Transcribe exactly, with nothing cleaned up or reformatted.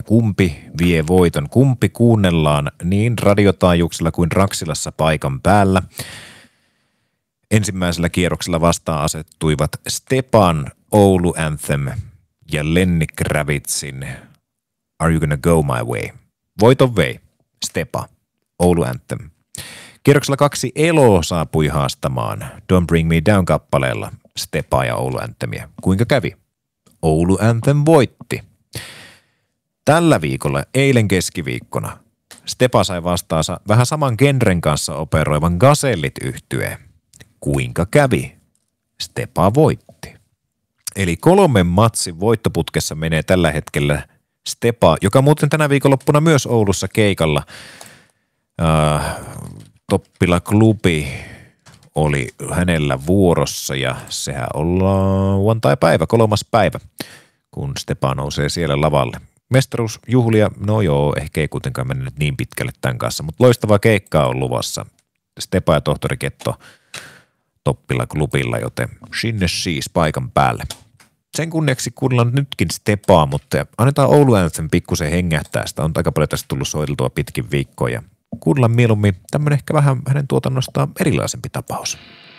kumpi vie voiton, kumpi kuunnellaan niin radiotaajuuksilla kuin Raksilassa paikan päällä. Ensimmäisellä kierroksella vastaan asettuivat Stepan Oulu Anthem ja Lenny Kravitzin Are You Gonna Go My Way? Voiton vei Stepa, Oulu Anthem. Kierroksella kaksi Elo saapui haastamaan Don't Bring Me Down -kappaleella Stepa ja Oulu Anthemia. Kuinka kävi? Oulu Anthem voitti. Tällä viikolla, eilen keskiviikkona, Stepa sai vastaansa vähän saman genren kanssa operoivan Gazellit -yhtyeen. Kuinka kävi? Stepa voitti. Eli kolmen matsin voittoputkessa menee tällä hetkellä Stepa, joka muuten tänä viikonloppuna myös Oulussa keikalla. Äh, Toppila Klubi oli hänellä vuorossa ja sehän on lauantai-päivä, kolmas päivä, kun Stepa nousee siellä lavalle. Mestaruusjuhlia, no joo, ehkä ei kuitenkaan mennä nyt niin pitkälle tämän kanssa, mutta loistavaa keikkaa on luvassa. Stepa ja Tohtori Ketto Toppila Klubilla, joten sinne siis paikan päälle. Sen kunniaksi kuunnellaan nytkin Stepaa, mutta annetaan Oulu Anthem pikkusen hengähtää. Sitä on aika paljon tästä tullut soiteltua pitkin viikkoja. Kuunnellaan mieluummin tämmöinen ehkä vähän hänen tuotannostaan erilaisempi tapaus.